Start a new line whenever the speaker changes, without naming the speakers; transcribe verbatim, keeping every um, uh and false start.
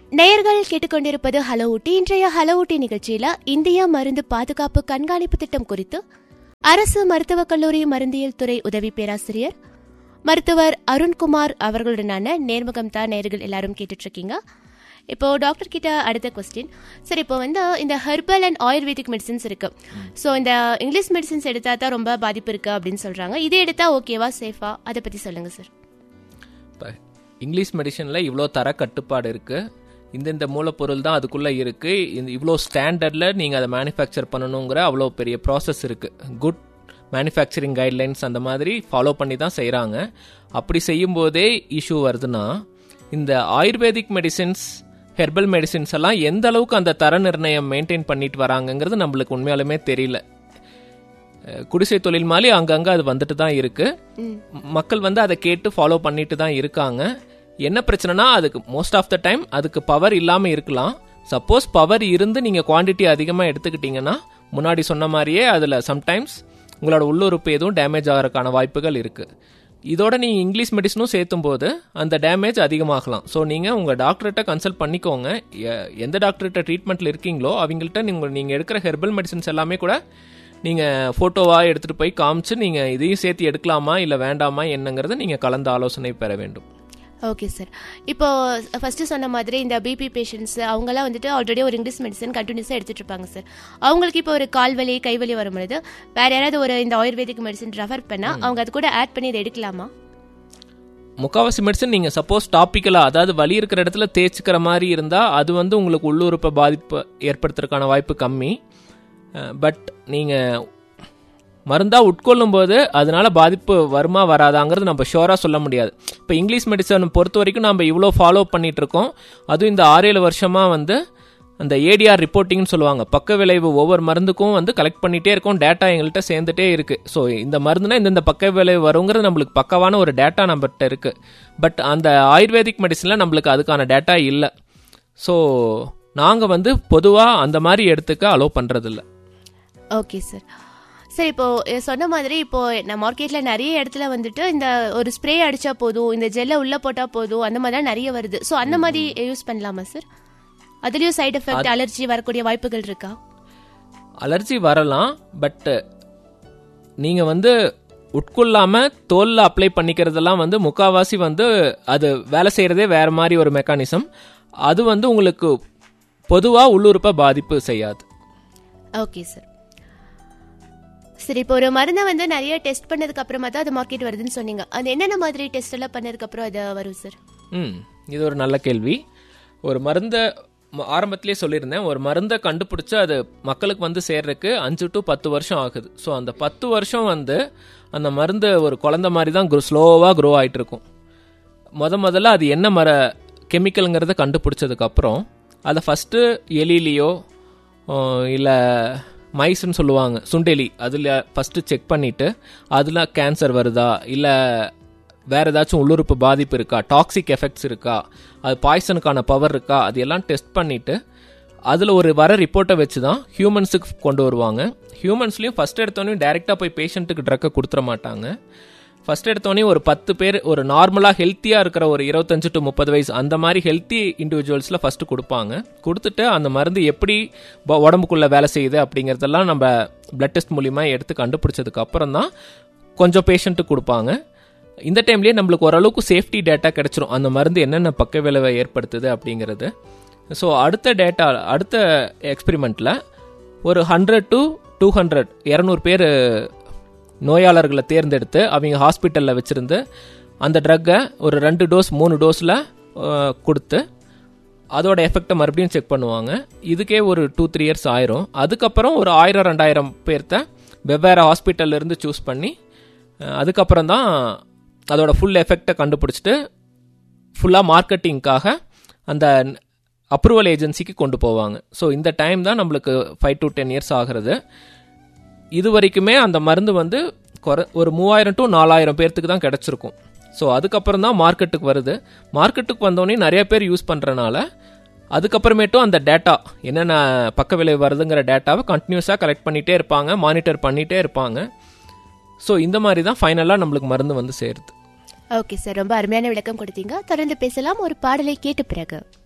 நேயர்கள் கேட்டுக்கொண்டிருப்பது ஹலோ ஊட்டி. இன்றைய ஹலோ ஊட்டி நிகழ்ச்சியில இந்திய மருந்து பாதுகாப்பு கண்காணிப்பு திட்டம் குறித்து அரசு மருத்துவக் கல்லூரி மருந்தியல் துறை உதவி பேராசிரியர் மருத்துவர் அருண்குமார் அவர்களுடனான நேர்முகம் தான் நேயர்கள் எல்லாரும் கேட்டுட்டு இருக்கீங்க. இப்போ டாக்டர் கிட்ட அடுத்த கொஸ்டின். சரி, இப்போ வந்து இந்த ஹெர்பல் அண்ட் ஆயுர்வேதிக் மெடிசின்ஸ் இருக்கு. ஸோ இந்த இங்கிலீஷ் மெடிசின்ஸ் எடுத்தா தான் ரொம்ப பாதிப்பு இருக்கு அப்படின்னு சொல்றாங்க. இதே எடுத்தா ஓகேவா, சேஃபா, அதை பத்தி சொல்லுங்க சார்.
இங்கிலீஷ் மெடிசன்ல இவ்வளோ தர கட்டுப்பாடு இருக்கு, இந்தந்த மூலப்பொருள் தான் அதுக்குள்ளே இருக்குது, இந்த இவ்வளோ ஸ்டாண்டர்டில் நீங்கள் அதை மேனுஃபேக்சர் பண்ணணுங்கிற அவ்வளோ பெரிய ப்ராசஸ் இருக்குது. குட் மேனுஃபேக்சரிங் கைட்லைன்ஸ் அந்த மாதிரி ஃபாலோ பண்ணி தான் செய்கிறாங்க. அப்படி செய்யும்போதே இஷ்யூ வருதுன்னா, இந்த ஆயுர்வேதிக் மெடிசின்ஸ், ஹெர்பல் மெடிசின்ஸ் எல்லாம் எந்த அளவுக்கு அந்த தர நிர்ணயம் மெயின்டைன் பண்ணிட்டு வராங்கங்கிறது நம்மளுக்கு உண்மையாலுமே தெரியல. குடிசை தொழில் மாதிரி அங்கங்கே அது வந்துட்டு தான் இருக்குது. மக்கள் வந்து அதை கேட்டு ஃபாலோ பண்ணிட்டு தான் இருக்காங்க. என்ன பிரச்சனைனா, அதுக்கு மோஸ்ட் ஆஃப் த டைம் அதுக்கு பவர் இல்லாமல் இருக்கலாம். சப்போஸ் பவர் இருந்து நீங்கள் குவான்டிட்டி அதிகமாக எடுத்துக்கிட்டீங்கன்னா, முன்னாடி சொன்ன மாதிரியே அதில் சம்டைம்ஸ் உங்களோட உள்ளுறுப்பு எதுவும் டேமேஜ் ஆகிறதுக்கான வாய்ப்புகள் இருக்குது. இதோட நீங்கள் இங்கிலீஷ் மெடிசனும் சேர்த்தும் போது அந்த டேமேஜ் அதிகமாகலாம். ஸோ நீங்கள் உங்கள் டாக்டர்கிட்ட கன்சல்ட் பண்ணிக்கோங்க. எந்த டாக்டர்கிட்ட ட்ரீட்மெண்ட்டில் இருக்கீங்களோ அவங்கள்ட்ட நீங்கள் நீங்கள் எடுக்கிற ஹெர்பல் மெடிசன்ஸ் எல்லாமே கூட நீங்கள் ஃபோட்டோவாக எடுத்துகிட்டு போய் காமிச்சு நீங்கள் இதையும் சேர்த்து எடுக்கலாமா இல்லை வேண்டாமா என்னங்கிறத நீங்கள் கலந்து ஆலோசனை பெற வேண்டும்.
Okay sir. இப்போ ஃபர்ஸ்ட்டு சொன்ன மாதிரி இந்த பிபி பேஷண்ட்ஸ் அவங்கெல்லாம் வந்துட்டு ஆல்ரெடி ஒரு இங்கிலீஷ் மெடிசன் கண்டினியூஸாக எடுத்துகிட்டு இருப்பாங்க சார். அவங்களுக்கு இப்போ ஒரு கால்வலி கைவலி வரும்பொழுது வேறு யாராவது ஒரு இந்த ஆயுர்வேதிக் மெடிசன் ரெஃபர் பண்ணால் அவங்க அது கூட ஆட் பண்ணி இதை எடுக்கலாமா?
முக்கால்வாசி மெடிசன் நீங்கள் சப்போஸ் டாப்பிக்கலாக, அதாவது வலி இருக்கிற இடத்துல தேய்ச்சிக்கிற மாதிரி இருந்தால் அது வந்து உங்களுக்கு உள்ளுறுப்பை பாதிப்பு ஏற்படுத்துறதுக்கான வாய்ப்பு கம்மி. பட் நீங்கள் மருந்தாக உட்கொள்ளும் போது அதனால பாதிப்பு வருமா வராதாங்கிறது நம்ம ஷோராக சொல்ல முடியாது. இப்போ இங்கிலீஷ் மெடிசன் பொறுத்த வரைக்கும் நம்ம இவ்வளோ ஃபாலோ பண்ணிட்டு இருக்கோம். அதுவும் இந்த ஆறேழு வருஷமாக வந்து அந்த ஏடிஆர் ரிப்போர்ட்டிங்னு சொல்லுவாங்க, பக்க விளைவு ஒவ்வொரு மருந்துக்கும் வந்து கலெக்ட் பண்ணிகிட்டே இருக்கோம். டேட்டா எங்கள்கிட்ட சேர்ந்துட்டே இருக்குது. ஸோ இந்த மருந்துனா இந்தந்த பக்க விளைவு வருங்கிறது நம்மளுக்கு பக்கவான ஒரு டேட்டா நம்மகிட்ட இருக்குது. பட் அந்த ஆயுர்வேதிக் மெடிசனில் நம்மளுக்கு அதுக்கான டேட்டா இல்லை. ஸோ நாங்கள் வந்து பொதுவாக அந்த மாதிரி எடுத்துக்க அலோவ் பண்ணுறதில்ல.
Okay sir. சரி, இப்போ சொன்ன மாதிரி இப்போ நம்ம மார்க்கெட்ல நிறைய இடத்துல வந்துட்டு இந்த ஒரு ஸ்ப்ரே அடிச்சா போதும், இந்த ஜெல்லை உள்ள போட்டா போதும், அந்த மாதிரிலாம் நிறைய வருது. ஸோ அந்த மாதிரி யூஸ் பண்ணலாமா சார்? அதுலயும் சைடு எஃபெக்ட், அலர்ஜி வரக்கூடிய வாய்ப்புகள் இருக்கா?
அலர்ஜி வரலாம். பட் நீங்க வந்து உட்கொள்ளாம தோல்ல அப்ளை பண்ணிக்கிறதெல்லாம் வந்து முக்காவாசி வந்து அது வேலை செய்யறதே வேற மாதிரி ஒரு மெக்கானிசம். அது வந்து உங்களுக்கு பொதுவா உள்ளுறுப்பை பாதிப்பு செய்யாது.
Okay sir. சரி, இப்போ ஒரு மருந்தை வந்து நிறைய டெஸ்ட் பண்ணதுக்கு அப்புறமா தான் அது மார்க்கெட் வருதுன்னு சொன்னீங்க. அது என்னென்ன மாதிரி டெஸ்ட் எல்லாம் பண்ணதுக்கு அப்புறம் அது வரும் சார்?
ம் இது ஒரு நல்ல கேள்வி. ஒரு மருந்தை ஆரம்பத்திலே சொல்லியிருந்தேன், ஒரு மருந்தை கண்டுபிடிச்சு அது மக்களுக்கு வந்து சேர்றதுக்கு அஞ்சு டு பத்து வருஷம் ஆகுது. ஸோ அந்த பத்து வருஷம் வந்து அந்த மருந்து ஒரு குழந்தை மாதிரி தான் ஸ்லோவாக க்ரோ ஆகிட்டு இருக்கும். முத முதல்ல அது என்ன மர கெமிக்கலுங்கிறத கண்டுபிடிச்சதுக்கப்புறம் அதை ஃபஸ்ட்டு எலிலேயோ இல்லை மைஸ்ன்னு சொல்லுவாங்க, சுண்டெலி, அதில் ஃபஸ்ட்டு செக் பண்ணிவிட்டு அதில் கேன்சர் வருதா இல்லை வேறு ஏதாச்சும் உள்ளுறுப்பு பாதிப்பு இருக்கா, டாக்ஸிக் எஃபெக்ட்ஸ் இருக்கா, அது பாய்சனுக்கான பவர் இருக்கா, அது எல்லாம் டெஸ்ட் பண்ணிவிட்டு அதில் ஒரு வர ரிப்போர்ட்டை வச்சு தான் ஹியூமன்ஸுக்கு கொண்டு வருவாங்க. ஹியூமன்ஸ்லேயும் ஃபஸ்ட் எடுத்தோடனே டைரெக்டாக போய் பேஷண்ட்டுக்கு ட்ரக்கை கொடுத்துட மாட்டாங்க. ஃபஸ்ட் எடுத்தோடனே ஒரு பத்து பேர், ஒரு நார்மலாக ஹெல்த்தியாக இருக்கிற ஒரு இருபத்தஞ்சு டு முப்பது வயசு அந்த மாதிரி ஹெல்த்தி இண்டிவிஜுவல்ஸில் ஃபஸ்ட்டு கொடுப்பாங்க. கொடுத்துட்டு அந்த மருந்து எப்படி உடம்புக்குள்ளே வேலை செய்யுது அப்படிங்கிறதெல்லாம் நம்ம பிளட் டெஸ்ட் மூலிமா எடுத்து கண்டுபிடிச்சதுக்கு அப்புறம் தான் கொஞ்சம் பேஷண்ட்டுக்கு கொடுப்பாங்க. இந்த டைம்லேயே நம்மளுக்கு ஓரளவுக்கு சேஃப்டி டேட்டா கிடச்சிரும், அந்த மருந்து என்னென்ன பக்க விளைவை ஏற்படுத்துது அப்படிங்கிறது. ஸோ அடுத்த டேட்டா, அடுத்த எக்ஸ்பெரிமெண்ட்டில் ஒரு ஹண்ட்ரட் டு டூ ஹண்ட்ரட் இரநூறு பேர் நோயாளர்களை தேர்ந்தெடுத்து அவங்க ஹாஸ்பிட்டலில் வச்சுருந்து அந்த ட்ரக்கை ஒரு ரெண்டு டோஸ் மூணு டோஸில் கொடுத்து அதோட எஃபெக்டை மறுபடியும் செக் பண்ணுவாங்க. இதுக்கே ஒரு டூ த்ரீ இயர்ஸ் ஆயிரும். அதுக்கப்புறம் ஒரு ஆயிரம் ரெண்டாயிரம் பேர்த்த வெவ்வேறு ஹாஸ்பிட்டல்லேருந்து சூஸ் பண்ணி அதுக்கப்புறம் தான் அதோட ஃபுல் எஃபெக்டை கண்டுபிடிச்சிட்டு ஃபுல்லாக மார்க்கெட்டிங்காக அந்த அப்ரூவல் ஏஜென்சிக்கு கொண்டு போவாங்க. ஸோ இந்த டைம் தான் நம்மளுக்கு ஃபைவ் டு டென் இயர்ஸ் ஆகிறது. இது வரைக்குமே அந்த மருந்து வந்து ஒரு மூவாயிரம் டு நாலாயிரம் பேர்த்துக்கு தான் கிடச்சிருக்கும். ஸோ அதுக்கப்புறம் தான் மார்க்கெட்டுக்கு வருது. மார்க்கெட்டுக்கு வந்தோடனே நிறைய பேர் யூஸ் பண்ணுறனால அதுக்கப்புறமேட்டும் அந்த டேட்டா என்னென்ன பக்க விளைவு வருதுங்கிற டேட்டாவை கண்டினியூஸாக கலெக்ட் பண்ணிகிட்டே இருப்பாங்க, மானிட்டர் பண்ணிகிட்டே இருப்பாங்க. ஸோ இந்த மாதிரி தான் ஃபைனலாக நம்மளுக்கு மருந்து வந்து சேருது.
ஓகே சார், ரொம்ப அருமையான விளக்கம் கொடுத்தீங்க. தொடர்ந்து பேசலாம் ஒரு பாடலை கேட்ட பிறகு.